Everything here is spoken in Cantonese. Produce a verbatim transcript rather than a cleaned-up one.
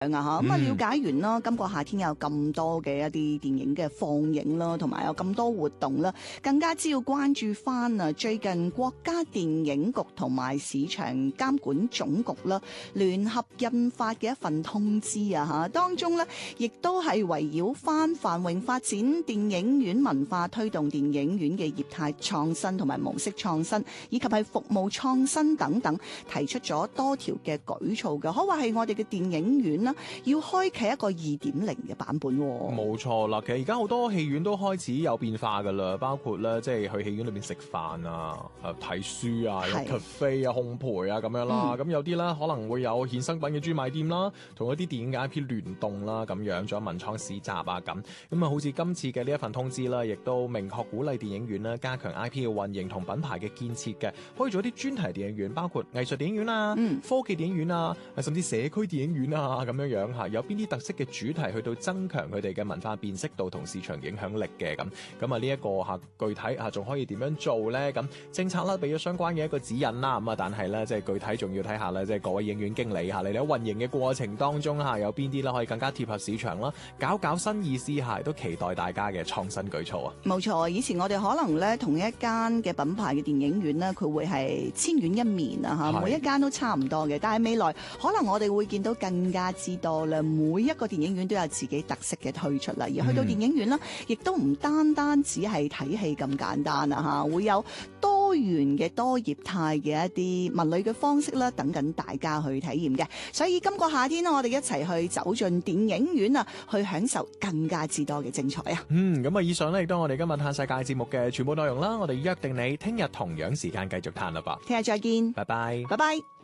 啊嚇，咁啊了解完啦，今個夏天有咁多嘅一啲電影嘅放映啦，同埋有咁多活動啦，更加之要關注翻啊！最近國家電影局同埋市場監管總局啦聯合印發嘅一份通知啊嚇，當中咧亦都係圍繞翻繁榮發展電影院文化，推動電影院嘅業態創新同埋模式創新，以及係服務創新等等，提出咗多條嘅舉措嘅，可話係我哋嘅電影院啦，要開啟一個二點零嘅版本。 冇錯啦，其實而家好多戲院都開始有變化噶啦，包括咧即係去戲院裏邊食飯啊、誒睇書啊、有 cafe 啊、烘焙啊咁樣啦。咁、嗯、有啲咧可能會有衍生品嘅專賣店啦，同一啲電影嘅 I P 聯動啦咁樣，仲有文創市集啊咁。咁啊，好似今次嘅呢一份通知啦，亦都明確鼓勵電影院啦，加強 I P 嘅運營同品牌嘅建設嘅，可以做一啲專題電影院，包括藝術電影院啊、嗯、科技電影院啊，甚至社區電影院啊咁樣樣嚇，有邊啲特色嘅主題去到增強佢哋嘅文化辨識度同市場影響力嘅咁。咁啊呢一個嚇具體嚇仲可以點樣做咧？咁政策啦俾咗相關嘅一個指引啦。咁啊但係咧即係具體仲要睇下咧，即係各位影院經理嚇，你哋喺運營嘅過程當中嚇有邊啲咧可以更加貼合市場啦，搞搞新意思嚇，都期待大家嘅創新舉措啊！ 冇錯，以前我哋可能咧同一間嘅品牌嘅電影院咧，佢會係千院一面啊嚇，每一間都差唔多嘅。但係未來可能我哋會見到更加之多啦，每一個電影院都有自己特色嘅推出啦。而去到電影院啦，亦都唔單單只係睇戲咁簡單啊嚇，會有多元嘅多業態嘅一啲文旅嘅方式啦，等緊大家去體驗嘅。所以今個夏天我哋一齊去走進電影院啊，去享受更加之多嘅精彩啊！ 嗯，咁啊，以上咧亦都係我哋今日嘆世界節目嘅全部內容啦。我哋約定你聽日同樣時間繼續嘆啦噃。 聽日再見， 拜拜， 拜拜。